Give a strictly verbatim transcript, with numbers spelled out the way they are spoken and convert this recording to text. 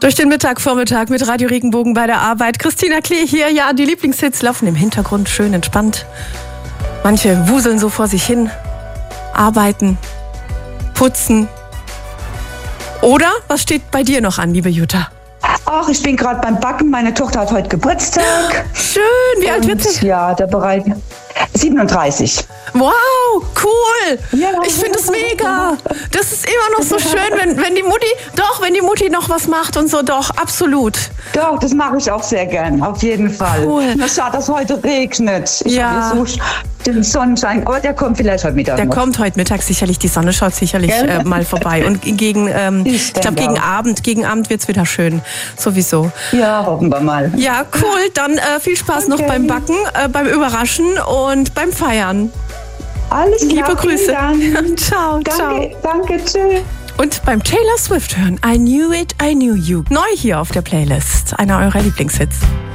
Durch den Mittag, Vormittag mit Radio Regenbogen bei der Arbeit. Christina Klee hier. Ja, die Lieblingshits laufen im Hintergrund schön entspannt. Manche wuseln so vor sich hin, arbeiten, putzen. Oder was steht bei dir noch an, liebe Jutta? Ach, ich bin gerade beim Backen. Meine Tochter hat heute Geburtstag. Schön, wie alt wird sie? Ja, der Bereich siebenunddreißig. Wow, cool. Ja. Ich finde es mega. Das ist immer noch so schön, wenn, wenn die Mutti, doch, wenn die Mutti noch was macht und so, doch, absolut. Doch, das mache ich auch sehr gern, auf jeden Fall. Cool. Na, schade, dass heute regnet. Ich Ja. versuche den Sonnenschein, aber der kommt vielleicht heute Mittag Der noch. kommt heute Mittag sicherlich, die Sonne schaut sicherlich Gell? äh, mal vorbei. Und gegen, ähm, Ich ich glaube, denke gegen auch. Abend, gegen Abend wird's wieder schön. Sowieso. Ja, hoffen wir mal. Ja, cool. Dann äh, viel Spaß noch Okay. beim Backen, äh, beim Überraschen und beim Feiern. Alles klar, Liebe Grüße. vielen Dank. Ciao, ciao. Danke, danke, tschüss. Und beim Taylor Swift hören I Knew It, I Knew You. Neu hier auf der Playlist. Einer eurer Lieblingshits.